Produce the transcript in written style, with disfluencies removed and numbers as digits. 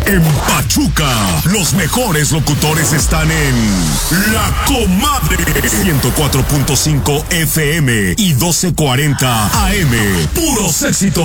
En Pachuca, los mejores locutores están en La Comadre. 104.5 FM y 1240 AM. Puros éxitos.